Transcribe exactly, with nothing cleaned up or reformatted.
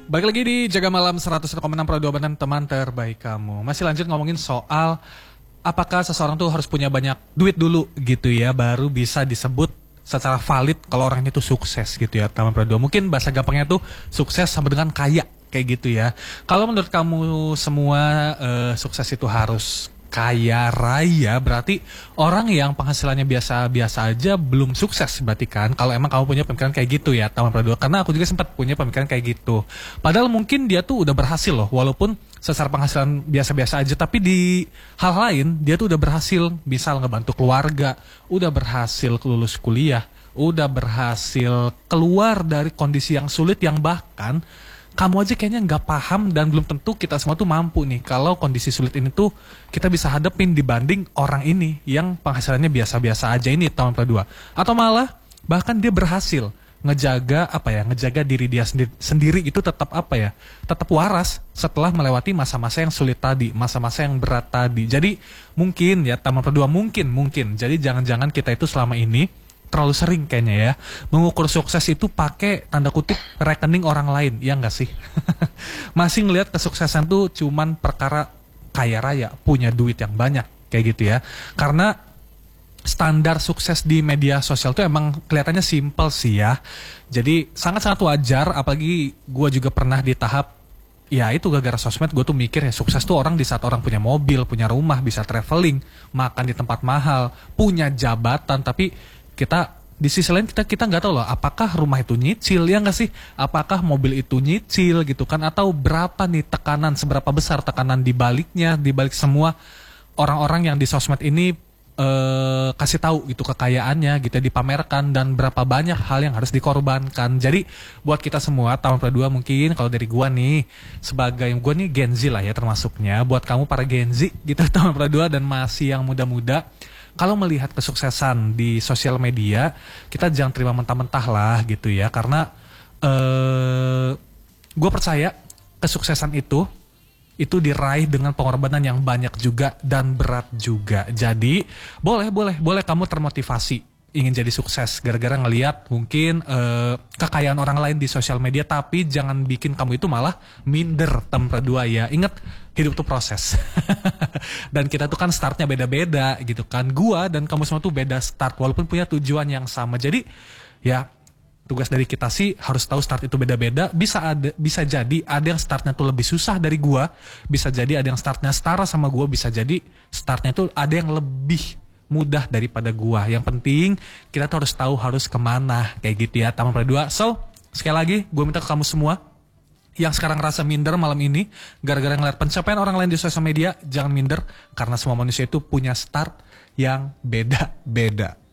Balik lagi di Jaga Malam seratus satu koma enam Pro dua Banten, teman terbaik kamu. Masih lanjut ngomongin soal apakah seseorang tuh harus punya banyak duit dulu gitu ya, baru bisa disebut secara valid kalau orang itu sukses gitu ya, teman Pro dua. Mungkin bahasa gampangnya tuh sukses sama dengan kaya kayak gitu ya. Kalau menurut kamu semua uh, sukses itu harus kaya raya, berarti orang yang penghasilannya biasa-biasa aja belum sukses berarti kan, kalau emang kamu punya pemikiran kayak gitu ya, teman Pradua. Karena aku juga sempat punya pemikiran kayak gitu. Padahal mungkin dia tuh udah berhasil loh, walaupun secara penghasilan biasa-biasa aja, tapi di hal lain dia tuh udah berhasil, misal ngebantu keluarga, udah berhasil lulus kuliah, udah berhasil keluar dari kondisi yang sulit yang bahkan kamu aja kayaknya nggak paham dan belum tentu kita semua tuh mampu nih kalau kondisi sulit ini tuh kita bisa hadepin dibanding orang ini yang penghasilannya biasa-biasa aja ini, tahun kedua. Atau malah bahkan dia berhasil ngejaga apa ya, ngejaga diri dia sendiri, sendiri itu tetap apa ya, tetap waras setelah melewati masa-masa yang sulit tadi, masa-masa yang berat tadi. Jadi mungkin ya, teman kedua mungkin mungkin. Jadi jangan-jangan kita itu selama ini terlalu sering kayaknya ya mengukur sukses itu pakai tanda kutip rekening orang lain, ya nggak sih? Masih ngelihat kesuksesan tuh cuman perkara kaya raya, punya duit yang banyak kayak gitu ya. Karena standar sukses di media sosial tuh emang kelihatannya simple sih ya. Jadi sangat-sangat wajar, apalagi gue juga pernah di tahap ya itu gara-gara sosmed gue tuh mikir ya, sukses tuh orang di saat orang punya mobil, punya rumah, bisa traveling, makan di tempat mahal, punya jabatan. Tapi kita di sisi lain kita kita nggak tahu loh, apakah rumah itu nyicil ya nggak sih, apakah mobil itu nyicil gitu kan, atau berapa nih tekanan, seberapa besar tekanan di baliknya, di balik semua orang-orang yang di sosmed ini eh, kasih tahu gitu kekayaannya gitu, dipamerkan, dan berapa banyak hal yang harus dikorbankan. Jadi buat kita semua tahun kedua, mungkin kalau dari gua nih sebagai gua nih Gen Z lah ya termasuknya, buat kamu para Gen Z gitu tahun kedua dan masih yang muda-muda, kalau melihat kesuksesan di sosial media, kita jangan terima mentah-mentah lah gitu ya. Karena uh, gue percaya kesuksesan itu, itu diraih dengan pengorbanan yang banyak juga dan berat juga. Jadi boleh, boleh, boleh kamu termotivasi ingin jadi sukses gara-gara ngelihat mungkin uh, kekayaan orang lain di sosial media, tapi jangan bikin kamu itu malah minder, teman kedua ya. Ingat, hidup tuh proses. Dan kita tuh kan startnya beda-beda gitu kan. Gua dan kamu semua tuh beda start walaupun punya tujuan yang sama. Jadi ya tugas dari kita sih harus tahu start itu beda-beda. Bisa ada, bisa jadi ada yang startnya tuh lebih susah dari gua, bisa jadi ada yang startnya setara sama gua, bisa jadi startnya tuh ada yang lebih mudah daripada gua. Yang penting kita tuh harus tahu harus kemana kayak gitu ya, teman kedua. So sekali lagi gue minta ke kamu semua yang sekarang rasa minder malam ini gara-gara ngeliat pencapaian orang lain di sosial media, jangan minder, karena semua manusia itu punya start yang beda-beda.